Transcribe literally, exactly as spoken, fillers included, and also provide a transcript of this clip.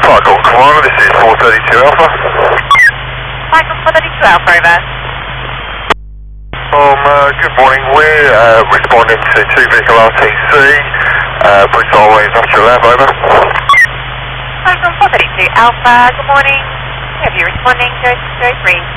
Falcon Commander, this is four thirty-two Alpha. Falcon four thirty-two Alpha, over. Um, uh, good morning, we're uh, responding to two vehicle R T C, uh, Bristol Airways Industrial Lab, over. Falcon four thirty-two Alpha, good morning. Have you responding, zero six zero three.